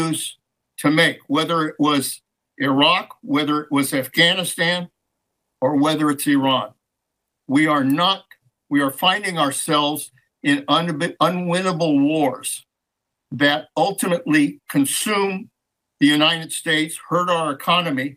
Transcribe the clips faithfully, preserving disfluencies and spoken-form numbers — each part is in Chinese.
choose to make, whether it was Iraq, whether it was Afghanistan, or whether it's Iran. We are not, we are finding ourselves in un- unwinnable wars that ultimately consume the United States, hurt our economy.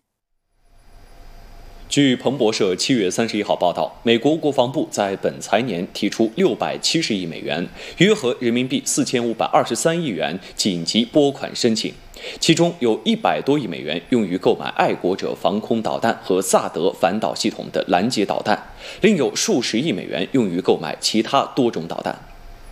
据彭博社七月三十一号报道，美国国防部在本财年提出六百七十亿美元，约合人民币四千五百二十三亿元紧急拨款申请，其中有一百多亿美元用于购买爱国者防空导弹和萨德反导系统的拦截导弹，另有数十亿美元用于购买其他多种导弹。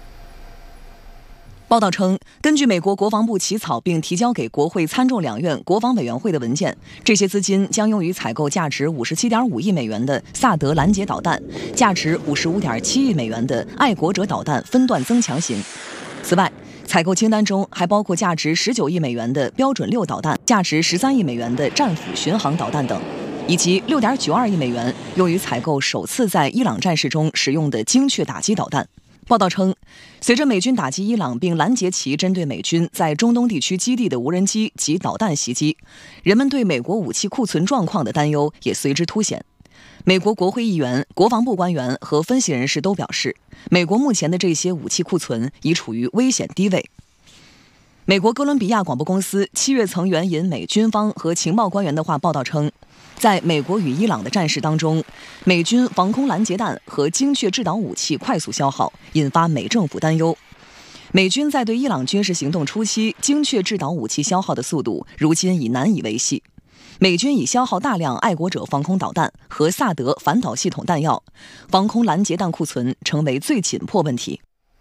报道称，根据美国国防部起草并提交给国会参众两院国防委员会的文件，这些资金将用于采购价值五十七点五亿美元的萨德拦截导弹，价值五十五点七亿美元的爱国者导弹分段增强型。此外，采购清单中还包括价值十九亿美元的标准六导弹、价值十三亿美元的战斧巡航导弹等，以及六点九二亿美元用于采购首次在伊朗战事中使用的精确打击导弹。报道称，随着美军打击伊朗并拦截其针对美军在中东地区基地的无人机及导弹袭击，人们对美国武器库存状况的担忧也随之凸显。美国国会议员、国防部官员和分析人士都表示，美国目前的这些武器库存已处于危险低位。美国哥伦比亚广播公司七月曾援引美军方和情报官员的话报道称，在美国与伊朗的战事当中，美军防空拦截弹和精确制导武器快速消耗，引发美政府担忧。美军在对伊朗军事行动初期精确制导武器消耗的速度，如今已难以维系。美军已消耗大量爱国者防空导弹和萨德反导系统弹药，防空拦截弹库存成为最紧迫问题。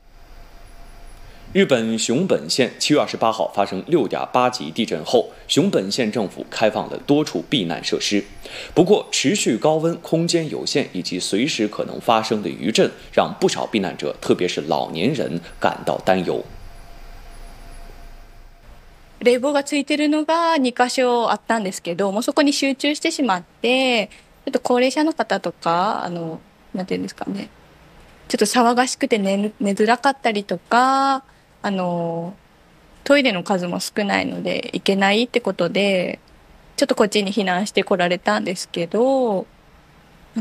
日本熊本县七月二十八号发生六点八级地震后，熊本县政府开放了多处避难设施。不过，持续高温、空间有限以及随时可能发生的余震，让不少避难者，特别是老年人感到担忧。 冷房がついてるのがにか所あったんですけど、もうそこに集中してしまって、ちょっと高齢者の方とか、あのなんていうんですかね、ちょっと騒がしくて寝寝づらかったりとか。あのトイレの数も少ないので行けないってことでちょっとこっちに避難してこられたんですけど、うん、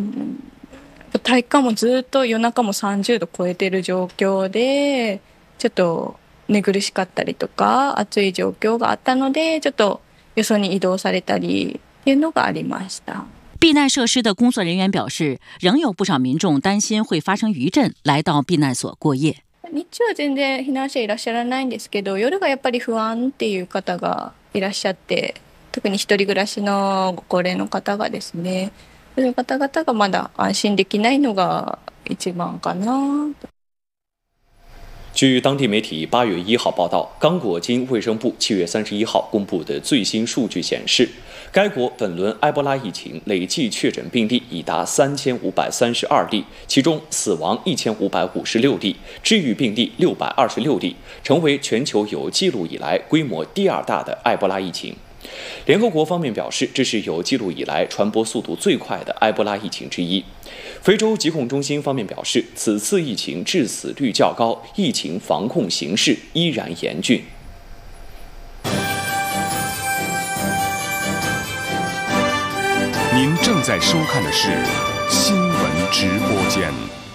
体感もずっと夜中もさんじゅうど超えてる状況でちょっと寝苦しかったりとか暑い状況があったのでちょっとよそに移動されたりっていうのがありました。 避難设施的工作人员表示，仍有不少民众担心会发生余震，来到避難所过夜。 日中は全然避難者いらっしゃらないんですけど、夜がやっぱり不安っていう方がいらっしゃって、特に一人暮らしのご高齢の方がですね、そういう方々がまだ安心できないのが一番かな。 据当地媒体八月一号报道，刚果金卫生部七月三十一号公布的最新数据显示，该国本轮埃博拉疫情累计确诊病例已达三千五百三十二例，其中死亡一千五百五十六例，治愈病例六百二十六例，成为全球有记录以来规模第二大的埃博拉疫情。联合国方面表示，这是有记录以来传播速度最快的埃博拉疫情之一。非洲疾控中心方面表示，此次疫情致死率较高，疫情防控形势依然严峻。 您正在收看的是新闻直播间。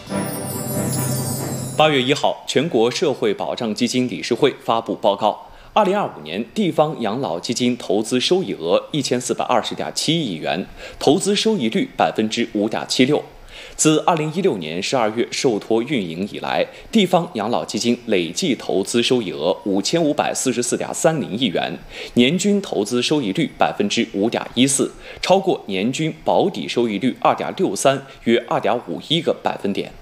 八月一号，全国社会保障基金理事会发布报告。二零二五年地方养老基金投资收益额一千四百二十点七亿元，投资收益率百分之五点七六。自二零一六年十二月受托运营以来，地方养老基金累计投资收益额五千五百四十四点三零亿元，年均投资收益率百分之五点一四，超过年均保底收益率二点六三，约二点五一个百分点。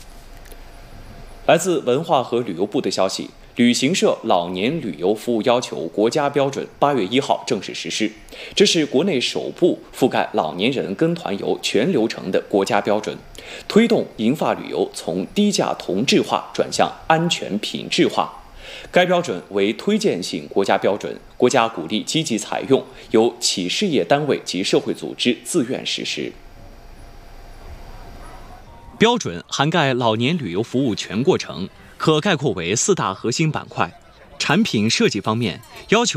来自文化和旅游部的消息。旅行社老年旅游服务要求国家标准八月一号正式实施，这是国内首部覆盖老年人跟团游全流程的国家标准，推动银发旅游从低价同质化转向安全品质化。该标准为推荐性国家标准，国家鼓励积极采用，由企事业单位及社会组织自愿实施。标准涵盖老年旅游服务全过程，可概括为四大核心板块。产品设计方面，要求